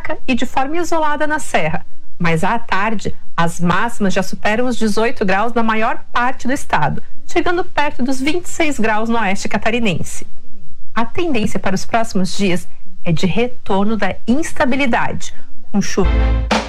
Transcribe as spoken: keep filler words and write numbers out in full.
fraca e de forma isolada na serra, mas à tarde as máximas já superam os dezoito graus na maior parte do estado, chegando perto dos vinte e seis graus no oeste catarinense. A tendência para os próximos dias é de retorno da instabilidade, com chuva.